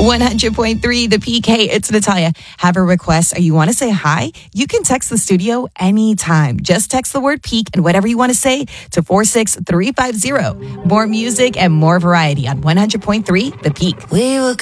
100.3 The Peak. Hey, it's Natalia. Have a request or you want to say hi? You can text the studio anytime. Just text the word peak and whatever you want to say to 46350. More music and more variety on 100.3 The Peak. We were